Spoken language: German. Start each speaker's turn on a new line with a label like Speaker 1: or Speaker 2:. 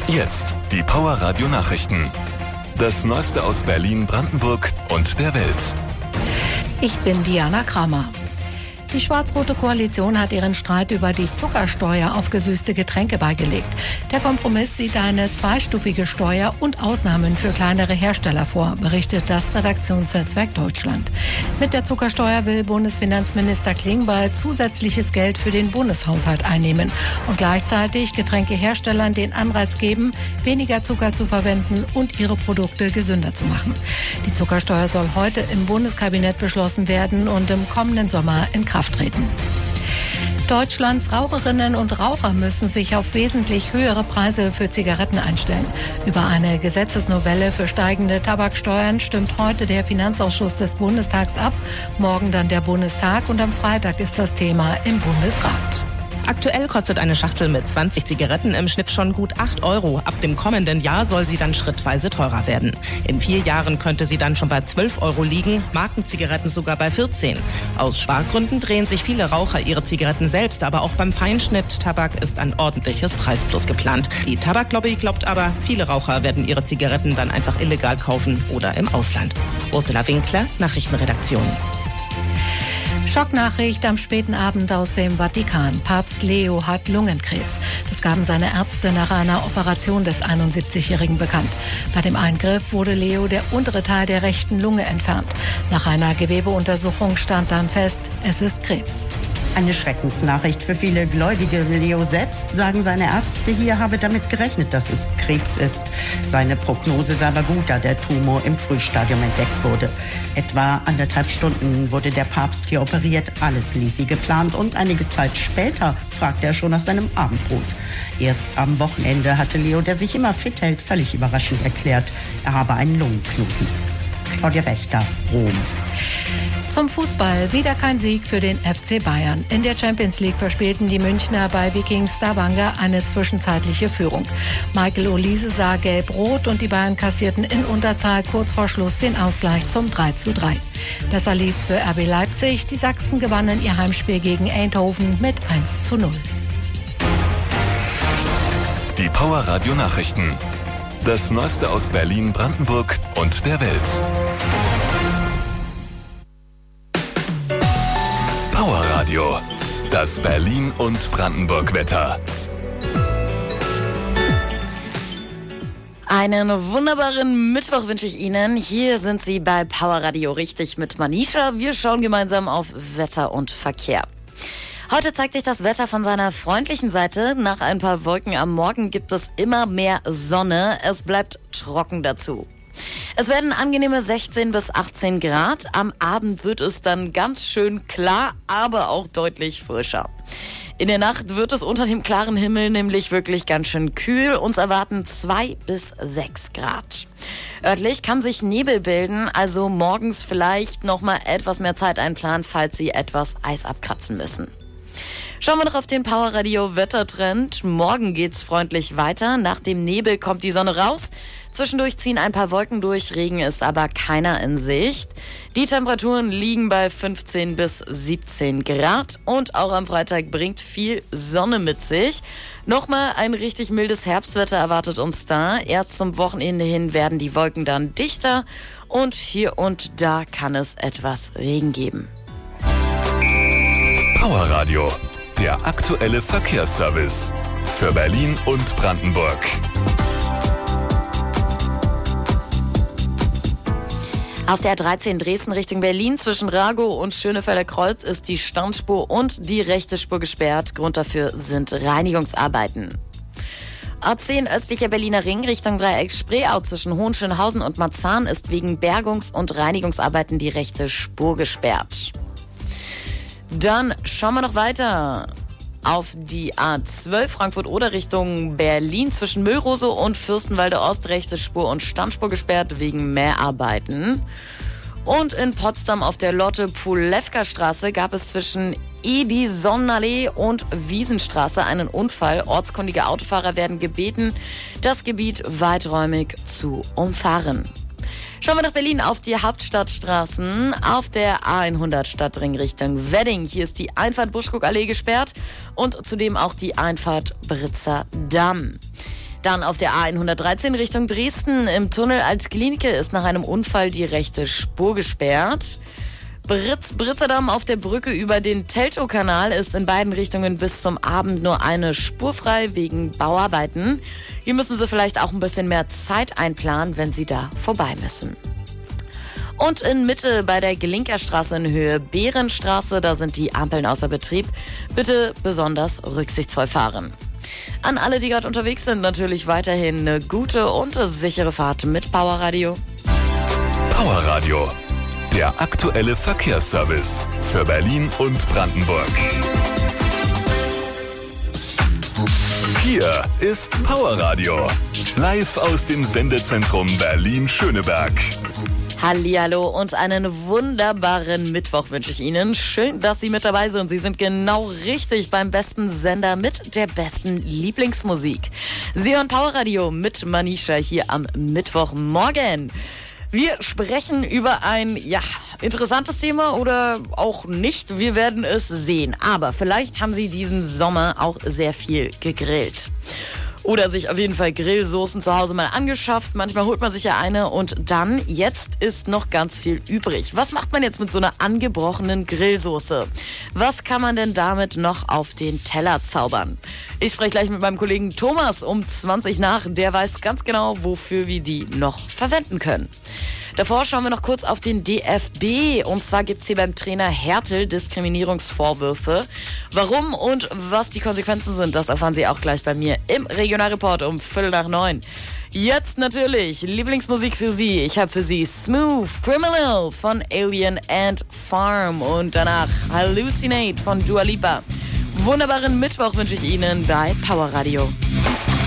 Speaker 1: Jetzt die Power Radio Nachrichten. Das Neueste aus Berlin, Brandenburg und der Welt.
Speaker 2: Ich bin Diana Kramer. Die schwarz-rote Koalition hat ihren Streit über die Zuckersteuer auf gesüßte Getränke beigelegt. Der Kompromiss sieht eine zweistufige Steuer und Ausnahmen für kleinere Hersteller vor, berichtet das Redaktionsnetzwerk Deutschland. Mit der Zuckersteuer will Bundesfinanzminister Klingbeil zusätzliches Geld für den Bundeshaushalt einnehmen und gleichzeitig Getränkeherstellern den Anreiz geben, weniger Zucker zu verwenden und ihre Produkte gesünder zu machen. Die Zuckersteuer soll heute im Bundeskabinett beschlossen werden und im kommenden Sommer in Kraft treten. Deutschlands Raucherinnen und Raucher müssen sich auf wesentlich höhere Preise für Zigaretten einstellen. Über eine Gesetzesnovelle für steigende Tabaksteuern stimmt heute der Finanzausschuss des Bundestags ab, morgen dann der Bundestag und am Freitag ist das Thema im Bundesrat.
Speaker 3: Aktuell kostet eine Schachtel mit 20 Zigaretten im Schnitt schon gut 8 €. Ab dem kommenden Jahr soll sie dann schrittweise teurer werden. In 4 Jahren könnte sie dann schon bei 12 € liegen, Markenzigaretten sogar bei 14. Aus Spargründen drehen sich viele Raucher ihre Zigaretten selbst, aber auch beim Feinschnitt-Tabak ist ein ordentliches Preisplus geplant. Die Tabaklobby glaubt aber, viele Raucher werden ihre Zigaretten dann einfach illegal kaufen oder im Ausland. Ursula Winkler, Nachrichtenredaktion.
Speaker 2: Schocknachricht am späten Abend aus dem Vatikan. Papst Leo hat Lungenkrebs. Das gaben seine Ärzte nach einer Operation des 71-Jährigen bekannt. Bei dem Eingriff wurde Leo der untere Teil der rechten Lunge entfernt. Nach einer Gewebeuntersuchung stand dann fest, es ist Krebs.
Speaker 4: Eine Schreckensnachricht für viele Gläubige. Leo selbst, sagen seine Ärzte hier, habe damit gerechnet, dass es Krebs ist. Seine Prognose sei aber gut, da der Tumor im Frühstadium entdeckt wurde. Etwa 1,5 Stunden wurde der Papst hier operiert. Alles lief wie geplant und einige Zeit später fragte er schon nach seinem Abendbrot. Erst am Wochenende hatte Leo, der sich immer fit hält, völlig überraschend erklärt, er habe einen Lungenknoten. Claudia Wächter, Rom.
Speaker 2: Zum Fußball wieder kein Sieg für den FC Bayern. In der Champions League verspielten die Münchner bei Viking Stavanger eine zwischenzeitliche Führung. Michael Olise sah gelb-rot und die Bayern kassierten in Unterzahl kurz vor Schluss den Ausgleich zum 3:3. Besser lief's für RB Leipzig. Die Sachsen gewannen ihr Heimspiel gegen Eindhoven mit 1:0.
Speaker 1: Die Power Radio Nachrichten. Das Neueste aus Berlin, Brandenburg und der Welt. Power Radio. Das Berlin- und Brandenburg-Wetter.
Speaker 5: Einen wunderbaren Mittwoch wünsche ich Ihnen. Hier sind Sie bei Power Radio richtig mit Manisha. Wir schauen gemeinsam auf Wetter und Verkehr. Heute zeigt sich das Wetter von seiner freundlichen Seite. Nach ein paar Wolken am Morgen gibt es immer mehr Sonne. Es bleibt trocken dazu. Es werden angenehme 16 bis 18 Grad. Am Abend wird es dann ganz schön klar, aber auch deutlich frischer. In der Nacht wird es unter dem klaren Himmel nämlich wirklich ganz schön kühl. Uns erwarten 2 bis 6 Grad. Örtlich kann sich Nebel bilden, also morgens vielleicht noch mal etwas mehr Zeit einplanen, falls Sie etwas Eis abkratzen müssen. Schauen wir noch auf den Power Radio Wettertrend. Morgen geht's freundlich weiter. Nach dem Nebel kommt die Sonne raus. Zwischendurch ziehen ein paar Wolken durch, Regen ist aber keiner in Sicht. Die Temperaturen liegen bei 15 bis 17 Grad und auch am Freitag bringt viel Sonne mit sich. Nochmal ein richtig mildes Herbstwetter erwartet uns da. Erst zum Wochenende hin werden die Wolken dann dichter und hier und da kann es etwas Regen geben.
Speaker 1: Power Radio. Der aktuelle Verkehrsservice für Berlin und Brandenburg.
Speaker 5: Auf der 13 Dresden Richtung Berlin zwischen Ragow und Schönefelder Kreuz ist die Standspur und die rechte Spur gesperrt. Grund dafür sind Reinigungsarbeiten. A10 östlicher Berliner Ring Richtung Dreieck Spreeau zwischen Hohenschönhausen und Marzahn ist wegen Bergungs- und Reinigungsarbeiten die rechte Spur gesperrt. Dann schauen wir noch weiter auf die A12 Frankfurt-Oder Richtung Berlin zwischen Müllrose und Fürstenwalde Ost rechte Spur und Standspur gesperrt wegen Mäharbeiten. Und in Potsdam auf der Lotte-Pulewka-Straße gab es zwischen Edisonallee und Wiesenstraße einen Unfall. Ortskundige Autofahrer werden gebeten, das Gebiet weiträumig zu umfahren. Schauen wir nach Berlin auf die Hauptstadtstraßen. Auf der A100 Stadtring Richtung Wedding. Hier ist die Einfahrt Buschkuckallee gesperrt und zudem auch die Einfahrt Britzer Damm. Dann auf der A113 Richtung Dresden. Im Tunnel Alt-Glienicke ist nach einem Unfall die rechte Spur gesperrt. Britzerdamm auf der Brücke über den Teltow-Kanal ist in beiden Richtungen bis zum Abend nur eine Spur frei wegen Bauarbeiten. Hier müssen Sie vielleicht auch ein bisschen mehr Zeit einplanen, wenn Sie da vorbei müssen. Und in Mitte bei der Gelinkerstraße in Höhe Bärenstraße, da sind die Ampeln außer Betrieb. Bitte besonders rücksichtsvoll fahren. An alle, die gerade unterwegs sind, natürlich weiterhin eine gute und sichere Fahrt mit Powerradio.
Speaker 1: Powerradio, der aktuelle Verkehrsservice für Berlin und Brandenburg. Hier ist Powerradio, live aus dem Sendezentrum Berlin-Schöneberg.
Speaker 5: Hallihallo und einen wunderbaren Mittwoch wünsche ich Ihnen. Schön, dass Sie mit dabei sind. Sie sind genau richtig beim besten Sender mit der besten Lieblingsmusik. Sie hören Powerradio mit Manisha hier am Mittwochmorgen. Wir sprechen über ein, interessantes Thema oder auch nicht. Wir werden es sehen. Aber vielleicht haben Sie diesen Sommer auch sehr viel gegrillt. Oder sich auf jeden Fall Grillsoßen zu Hause mal angeschafft. Manchmal holt man sich ja eine und dann, jetzt ist noch ganz viel übrig. Was macht man jetzt mit so einer angebrochenen Grillsoße? Was kann man denn damit noch auf den Teller zaubern? Ich spreche gleich mit meinem Kollegen Thomas um 20 nach. Der weiß ganz genau, wofür wir die noch verwenden können. Davor schauen wir noch kurz auf den DFB. Und zwar gibt's hier beim Trainer Hertel Diskriminierungsvorwürfe. Warum und was die Konsequenzen sind, das erfahren Sie auch gleich bei mir im Regionalreport um 8:45. Jetzt natürlich Lieblingsmusik für Sie. Ich habe für Sie Smooth Criminal von Alien and Farm und danach Hallucinate von Dua Lipa. Wunderbaren Mittwoch wünsche ich Ihnen bei Powerradio.